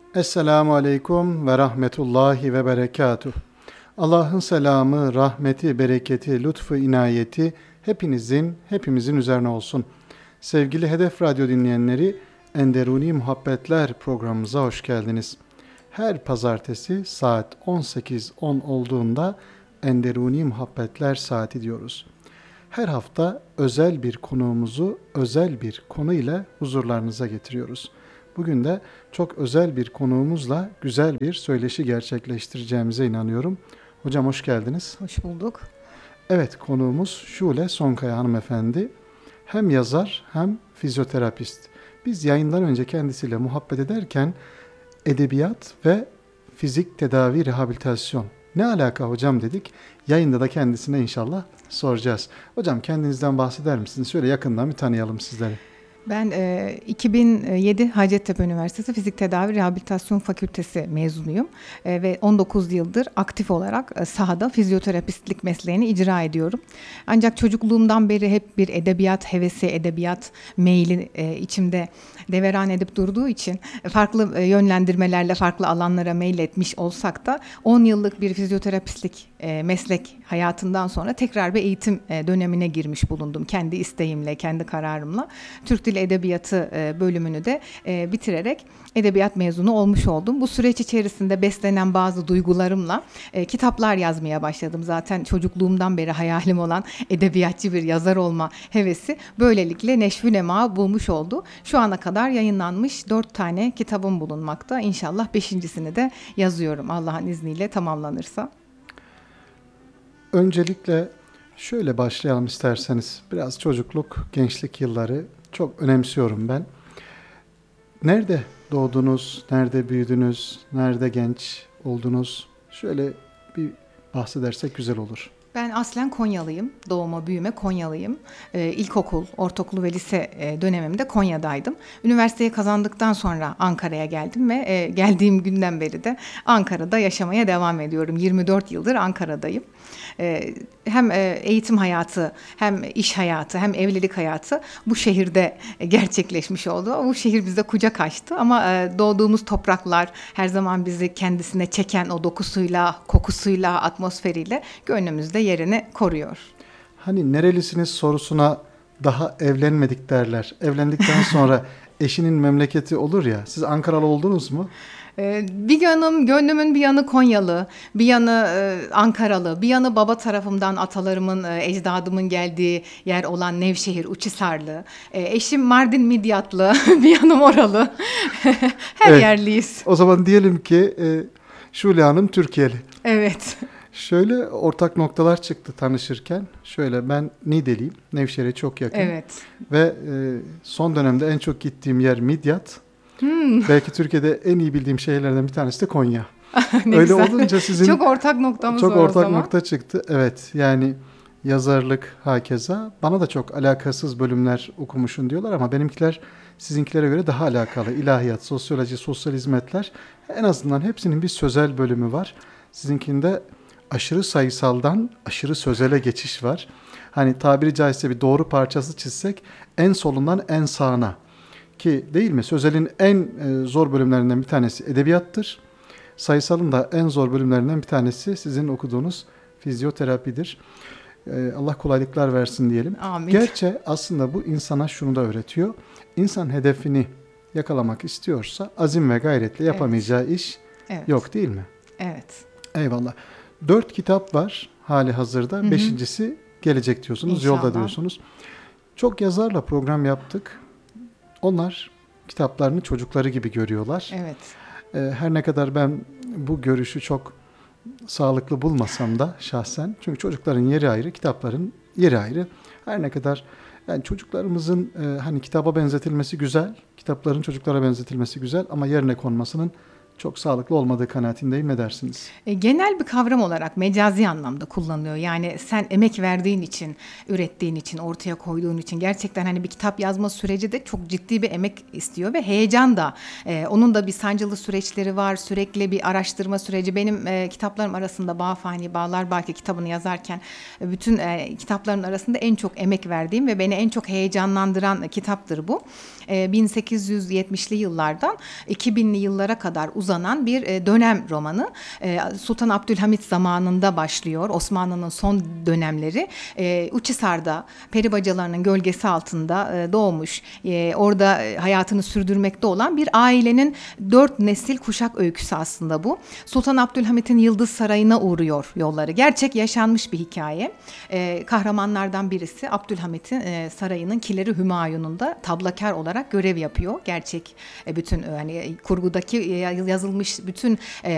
Esselamu Aleyküm ve Rahmetullahi ve Berekatuh. Allah'ın selamı, rahmeti, bereketi, lütfu, inayeti hepimizin üzerine olsun. Sevgili Hedef Radyo dinleyenleri, Enderuni Muhabbetler programımıza hoş geldiniz. Her pazartesi saat 18:10 olduğunda Enderuni Muhabbetler saati diyoruz. Her hafta özel bir konuğumuzu özel bir konu ile huzurlarınıza getiriyoruz. Bugün de çok özel bir konuğumuzla güzel bir söyleşi gerçekleştireceğimize inanıyorum. Hocam hoş geldiniz. Hoş bulduk. Evet, konuğumuz Şule Sonkaya hanımefendi. Hem yazar hem fizyoterapist. Biz yayından önce kendisiyle muhabbet ederken edebiyat ve fizik tedavi rehabilitasyon ne alaka hocam dedik. Yayında da kendisine inşallah soracağız. Hocam kendinizden bahseder misiniz? Şöyle yakından bir tanıyalım sizleri. Ben 2007 Hacettepe Üniversitesi Fizik Tedavi Rehabilitasyon Fakültesi mezunuyum ve 19 yıldır aktif olarak sahada fizyoterapistlik mesleğini icra ediyorum. Ancak çocukluğumdan beri hep bir edebiyat hevesi, edebiyat meyli içimde deveran edip durduğu için farklı yönlendirmelerle farklı alanlara meyletmiş olsak da 10 yıllık bir fizyoterapistlik meslek hayatından sonra tekrar bir eğitim dönemine girmiş bulundum. Kendi isteğimle, kendi kararımla. Türk Dili Edebiyatı bölümünü de bitirerek edebiyat mezunu olmuş oldum. Bu süreç içerisinde beslenen bazı duygularımla kitaplar yazmaya başladım. Zaten çocukluğumdan beri hayalim olan edebiyatçı bir yazar olma hevesi böylelikle neşvü nema bulmuş oldu. Şu ana kadar yayınlanmış 4 tane kitabım bulunmakta. İnşallah 5.'sini de yazıyorum Allah'ın izniyle tamamlanırsa. Öncelikle şöyle başlayalım isterseniz. Biraz çocukluk, gençlik yılları çok önemsiyorum ben. Nerede doğdunuz, nerede büyüdünüz, nerede genç oldunuz? Şöyle bir bahsedersek güzel olur. Ben aslen Konyalıyım. Doğuma büyüme Konyalıyım. İlkokul, ortaokul ve lise dönemimde Konya'daydım. Üniversiteyi kazandıktan sonra Ankara'ya geldim ve geldiğim günden beri de Ankara'da yaşamaya devam ediyorum. 24 yıldır Ankara'dayım. Hem eğitim hayatı, hem iş hayatı, hem evlilik hayatı bu şehirde gerçekleşmiş oldu. Bu şehir bize kucak açtı ama doğduğumuz topraklar her zaman bizi kendisine çeken o dokusuyla, kokusuyla, atmosferiyle gönlümüzde yerini koruyor. Hani nerelisiniz sorusuna daha evlenmedik derler. Evlendikten sonra eşinin memleketi olur ya. Siz Ankaralı oldunuz mu? Bir yanım gönlümün bir yanı Konyalı, bir yanı Ankaralı, bir yanı baba tarafımdan atalarımın, ecdadımın geldiği yer olan Nevşehir, Uçhisarlı. Eşim Mardin Midyatlı, bir yanım oralı. Her Evet. yerliyiz. O zaman diyelim ki Şule Hanım Türkiye'li. Evet. Şöyle ortak noktalar çıktı tanışırken. Şöyle ben Niğdeliyim. Nevşehir'e çok yakın. Evet. Ve son dönemde en çok gittiğim yer Midyat. Belki Türkiye'de en iyi bildiğim şehirlerden bir tanesi de Konya. Ne Öyle güzel. olunca sizin Çok ortak noktamız çok var o ortak zaman. nokta çıktı. Evet yani yazarlık hakeza. Bana da çok alakasız bölümler okumuşsun diyorlar ama benimkiler sizinkilere göre daha alakalı. İlahiyat, sosyoloji, sosyal hizmetler en azından hepsinin bir sözel bölümü var. Sizinkinde aşırı sayısaldan aşırı sözele geçiş var. Hani tabiri caizse bir doğru parçası çizsek en solundan en sağına. Ki değil mi? Sözelin en zor bölümlerinden bir tanesi edebiyattır. Sayısalın da en zor bölümlerinden bir tanesi sizin okuduğunuz fizyoterapidir. Allah kolaylıklar versin diyelim. Amin. Gerçi aslında bu insana şunu da öğretiyor. İnsan hedefini yakalamak istiyorsa azim ve gayretle yapamayacağı iş Evet. yok değil mi? Evet. Eyvallah. 4 kitap var hali hazırda. 5.'si gelecek diyorsunuz, İnşallah. yolda diyorsunuz. Çok yazarla program yaptık. Onlar kitaplarını çocukları gibi görüyorlar. Evet. Her ne kadar ben bu görüşü çok sağlıklı bulmasam da şahsen. Çünkü çocukların yeri ayrı, kitapların yeri ayrı. Her ne kadar yani çocuklarımızın hani kitaba benzetilmesi güzel, kitapların çocuklara benzetilmesi güzel ama yerine konmasının çok sağlıklı olmadığı kanaatindeyim. Ne dersiniz? Genel bir kavram olarak mecazi anlamda kullanılıyor. Yani sen emek verdiğin için, ürettiğin için, ortaya koyduğun için gerçekten hani bir kitap yazma süreci de çok ciddi bir emek istiyor ve heyecan da. Onun da bir sancılı süreçleri var. Sürekli bir araştırma süreci. Benim kitaplarım arasında Bağ Fani Bağlar Belki kitabını yazarken bütün kitapların arasında en çok emek verdiğim ve beni en çok heyecanlandıran kitaptır bu. 1870'li yıllardan 2000'li yıllara kadar uzanan bir dönem romanı. Sultan Abdülhamit zamanında başlıyor. Osmanlı'nın son dönemleri. Uçhisar'da peri bacalarının gölgesi altında doğmuş. Orada hayatını sürdürmekte olan bir ailenin 4 nesil kuşak öyküsü aslında bu. Sultan Abdülhamit'in Yıldız Sarayı'na uğruyor yolları. Gerçek yaşanmış bir hikaye. Kahramanlardan birisi Abdülhamit'in sarayının kileri Hümayun'un da tablakar olarak görev yapıyor. Gerçek bütün hani kurgudaki yazılmış bütün